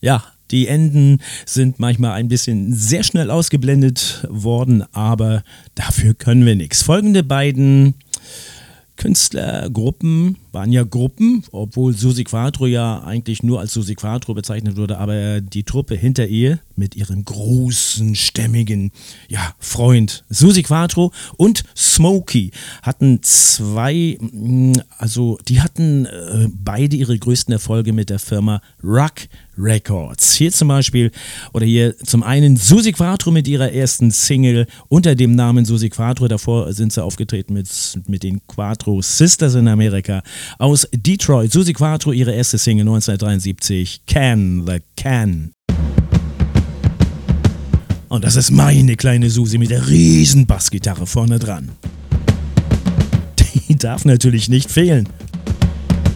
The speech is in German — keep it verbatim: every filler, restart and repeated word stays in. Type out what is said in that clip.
Ja, die Enden sind manchmal ein bisschen sehr schnell ausgeblendet worden, aber dafür können wir nichts. Folgende beiden Künstlergruppen waren ja Gruppen, obwohl Susi Quatro ja eigentlich nur als Susi Quatro bezeichnet wurde, aber die Truppe hinter ihr mit ihrem großen, stämmigen ja, Freund Susi Quatro und Smokey hatten zwei, also die hatten äh, beide ihre größten Erfolge mit der Firma Ruck Records. Hier zum Beispiel, oder hier zum einen Susi Quatro mit ihrer ersten Single unter dem Namen Susi Quatro. Davor sind sie aufgetreten mit, mit den Quatro Sisters in Amerika. Aus Detroit, Susi Quatro, ihre erste Single neunzehnhundertdreiundsiebzig, Can the Can. Und das ist meine kleine Susi mit der riesen Bassgitarre vorne dran. Die darf natürlich nicht fehlen.